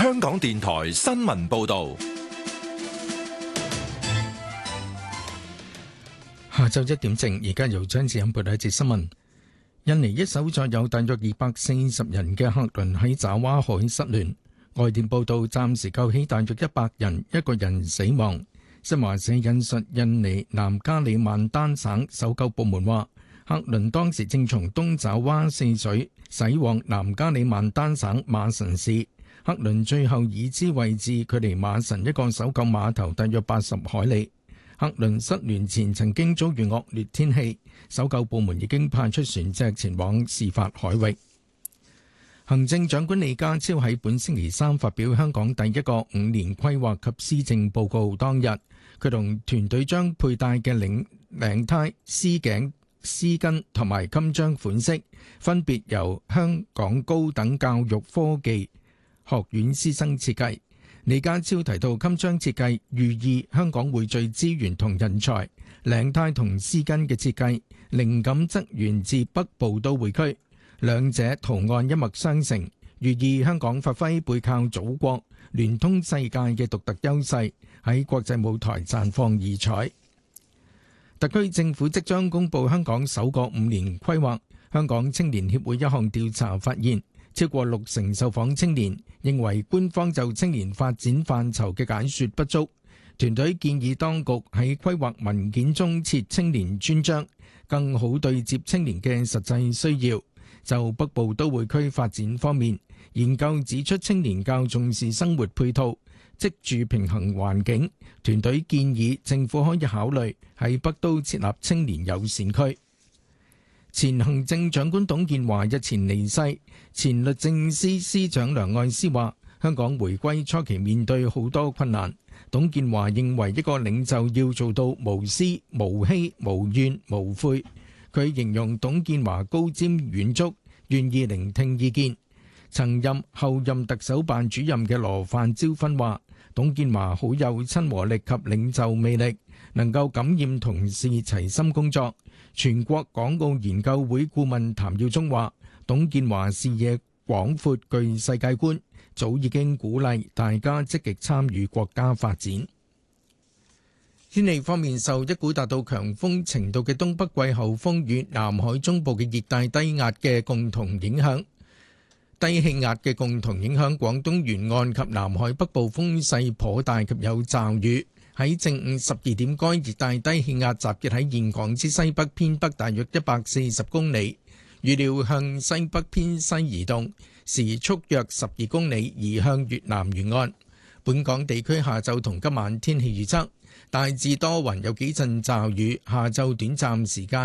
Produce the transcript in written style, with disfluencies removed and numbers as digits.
香港電台新聞報道。 下晝1點正，而家由張志欣報道一節新聞。印尼一艘載有大約240人嘅客輪喺爪哇海失聯，外電報道暫時救起大約100人，一個人死亡。新華社引述印尼南加里曼丹省搜救部門話，客輪當時正從東爪哇泗水駛往南加里曼丹省馬臣市，客輪最後已知位置距離馬臣一個搜救碼頭大約80海里。客輪失聯前曾經遭遇惡劣天氣，搜救部門已經派出船隻前往事發海域。行政長官李家超喺本星期三發表香港第一個5年規劃及施政報告當日，佢同團隊將佩戴嘅領呔、絲頸、絲巾同埋襟章款式，分別由香港高等教育科技學院師生設計。李家超提到，襟章設計寓意香港匯聚資源同人才，領呔同絲巾嘅設計靈感則源自北部都會區，兩者圖案一脈相承，寓意香港發揮背靠祖國、聯通世界嘅獨特優勢，喺國際舞台綻放異彩。特區政府即將公布香港首個5年規劃。香港青年協會一項調查發現，超過60%受訪青年認為官方就青年發展範疇嘅解說不足。團隊建議當局喺規劃文件中設青年專章，更好對接青年嘅實際需要。就北部都會區發展方面，研究指出青年較重視生活配套、職住平衡環境。團隊建議政府可以考慮喺北都設立青年友善區。前行政長官董建華日前離世，前律政司司長梁愛詩話：香港回歸初期面對好多困難，董建華認為一個領袖要做到無私、無欺、無怨、無悔。佢形容董建華高瞻遠矚，願意聆聽意見。曾任後任特首辦主任嘅羅范椒芬話：董建華好有親和力及領袖魅力，能夠感染同事齊心工作。全國港澳研究會顧問譚耀宗話：董建華視野廣闊，具世界觀，早已經鼓勵大家積極參與國家發展。天氣方面，受一股達到強風程度嘅東北季候風與南海中部嘅熱帶低壓嘅共同影響，低氣壓嘅共同影響，廣東沿岸及南海北部風勢頗大及有驟雨。喺正午12點，該熱帶低氣壓集結喺峴港之西北偏北大約140公里，預料向西北偏西移動，時速約12公里，移向越南沿岸。本港地區下晝同今晚天氣預測，大致多雲，有幾陣驟雨，下晝短暫時間